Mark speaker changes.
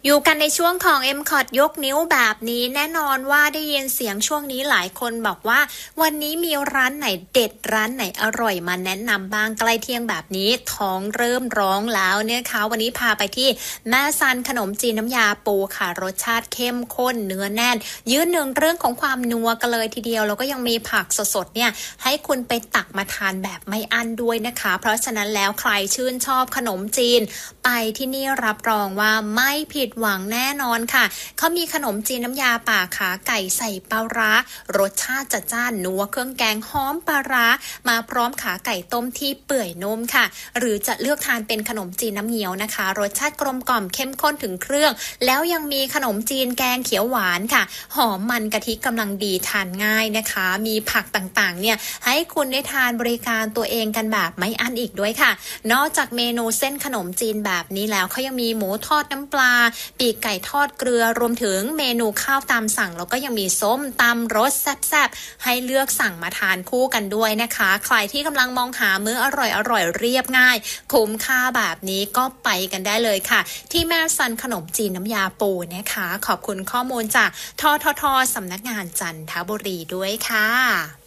Speaker 1: อยู่กันในช่วงของ MCOT ยกนิ้วแบบนี้แน่นอนว่าได้ยินเสียงช่วงนี้หลายคนบอกว่าวันนี้มีร้านไหนเด็ดร้านไหนอร่อยมาแนะนำบ้างใกล้เที่ยงแบบนี้ท้องเริ่มร้องแล้วเนี่ยค่ะวันนี้พาไปที่แม่ซันขนมจีนน้ำยาปูค่ะรสชาติเข้มข้นเนื้อแน่นยืนหนึ่งเรื่องของความนัวกันเลยทีเดียวแล้วก็ยังมีผักสดๆเนี่ยให้คุณไปตักมาทานแบบไม่อั้นด้วยนะคะเพราะฉะนั้นแล้วใครชื่นชอบขนมจีนไปที่นี่รับรองว่าไม่ผิดหวังแน่นอนค่ะเขามีขนมจีนน้ำยาป่าขาไก่ใส่ปลาร้ารสชาติจัดจ้านนัวเครื่องแกงหอมปลาร้ามาพร้อมขาไก่ต้มที่เปื่อยนุ่มค่ะหรือจะเลือกทานเป็นขนมจีนน้ำเงี้ยวนะคะรสชาติกลมกล่อมเข้มข้นถึงเครื่องแล้วยังมีขนมจีนแกงเขียวหวานค่ะหอมมันกะทิกำลังดีทานง่ายนะคะมีผักต่างๆเนี่ยให้คุณได้ทานบริการตัวเองกันแบบไม่อั้นอีกด้วยค่ะนอกจากเมนูเส้นขนมจีนแบบนี้แล้วเขายังมีหมูทอดน้ำปลาปีกไก่ทอดเกลือรวมถึงเมนูข้าวตามสั่งแล้วก็ยังมีส้มตำรสแซ่บๆให้เลือกสั่งมาทานคู่กันด้วยนะคะใครที่กำลังมองหามื้ออร่อยๆเรียบง่ายคุ้มค่าแบบนี้ก็ไปกันได้เลยค่ะที่แม่ซันขนมจีนน้ำยาปูนะคะขอบคุณข้อมูลจากทททสำนักงานจันทบุรีด้วยค่ะ